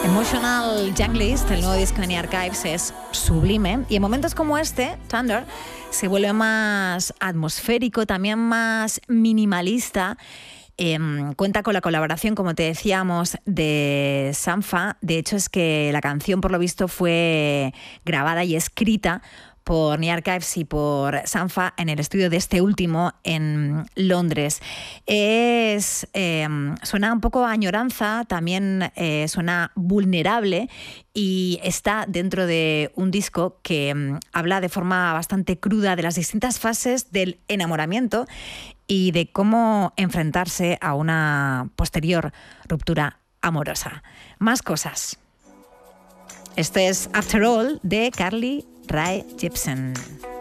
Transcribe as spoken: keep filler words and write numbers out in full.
Emotional Junglist, el nuevo disco de New Archives, es sublime y en momentos como este, Thunder se vuelve más atmosférico, también más minimalista. Eh, cuenta con la colaboración, como te decíamos, de Sampha. De hecho, es que la canción, por lo visto, fue grabada y escrita por New Archives y por Sampha en el estudio de este último en Londres. Es, eh, suena un poco a añoranza, también eh, suena vulnerable y está dentro de un disco que um, habla de forma bastante cruda de las distintas fases del enamoramiento y de cómo enfrentarse a una posterior ruptura amorosa. Más cosas. Esto es After All de Carly Rae Jepsen.